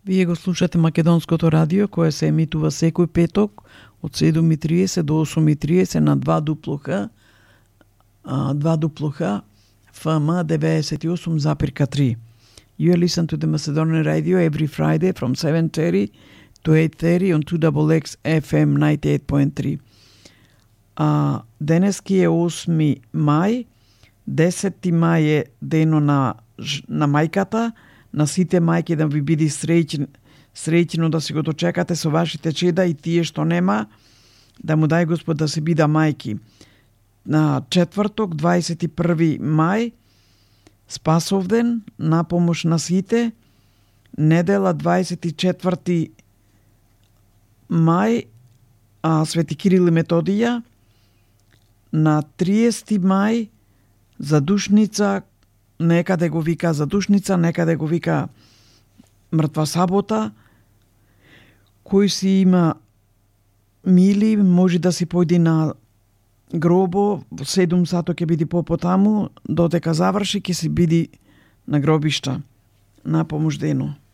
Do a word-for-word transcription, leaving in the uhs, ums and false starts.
Вие го слушате Македонското радио, кое се емитува секој петок од седум и триесет до осум и триесет на два дупло Х, два дупло Х, Ф М деветдесет и осум запирка три. You listen to the Macedonian radio every Friday from seven thirty to eight thirty on two X X F M ninety-eight point three. А, денески е осми мај, десети мај е дено на, на мајката, на сите мајки да ви биде среќен, среќено да си го дочекате со вашите чеда и тие што нема, да му дај Господ да се бида мајки. На четврток, дваесет и први мај, Спасовден, на помош на сите, недела дваесет и четврти мај, а, Свети Кирил и Методија, на триесети мај, задушница, некаде го вика задушница, некаде го вика мртва сабота, кој си има мили, може да си појди на гробо, седум сато ќе биде попотаму, додека заврши ќе си биди на гробишта на помош дено.